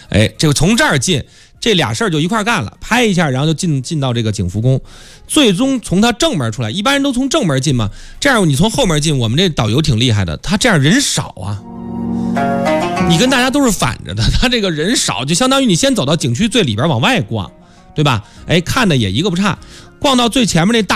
这个从这儿进，这俩事儿就一块干了，拍一下，然后就进到这个景福宫，最终从他正门出来。一般人都从正门进嘛，这样你从后门进，我们这导游挺厉害的，他这样人少啊。你跟大家都是反着的，他这个人少，就相当于你先走到景区最里边往外逛，对吧？看的也一个不差，逛到最前面那大